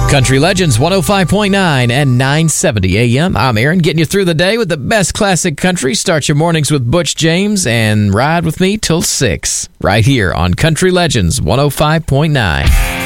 Country Legends 105.9 and 970 AM. I'm Aaron, getting you through the day with the best classic country. Start your mornings with Butch James and ride with me till 6 right here on Country Legends 105.9.